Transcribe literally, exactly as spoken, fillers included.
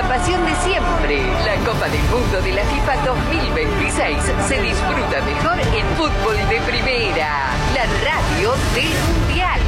pasión de siempre. La Copa del Mundo de la FIFA dos mil veintiséis se disfruta mejor en Fútbol de Primera, la radio del Mundial.